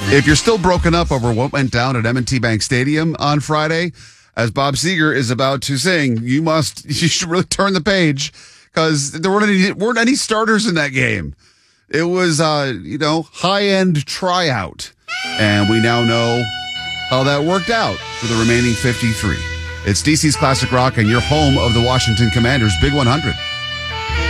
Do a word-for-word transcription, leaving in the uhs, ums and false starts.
If you're still broken up over what went down at M and T Bank Stadium on Friday, as Bob Seger is about to sing, you must, you should really turn the page because there weren't any, weren't any starters in that game. It was, uh, you know, high-end tryout. And we now know how that worked out for the remaining fifty-three. It's D C's Classic Rock and your home of the Washington Commanders, Big one hundred.